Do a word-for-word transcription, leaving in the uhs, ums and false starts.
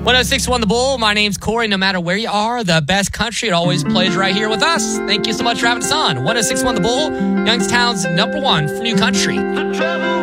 one oh six point one The Bull. My name's Corey. No matter where you are, the best country, it always plays right here with us. Thank you so much for having us on. one oh six point one The Bull, Youngstown's number one for new country.